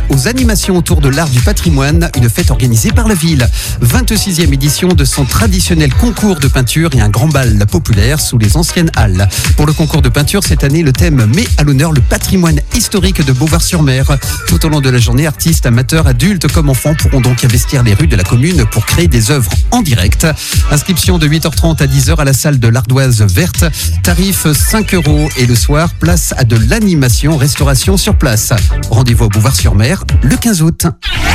aux animations autour de l'art du patrimoine, une fête organisée par la ville. 26e édition de son traditionnel concours de peinture et un grand bal populaire sous les anciennes halles. Pour le concours de peinture, cette année, le thème met à l'honneur le patrimoine historique de Beauvoir-sur-Mer. Tout au long de la journée, artistes, amateurs, adultes comme enfants pourront donc investir les rues de la commune pour créer des œuvres en direct. Inscription de 8h30 à 10h à la salle de l'Ardoise Verte. Tarif 5 € et le soir, place à de l'animation, restauration sur place. Rendez-vous à Beauvoir-sur-Mer le 15 août.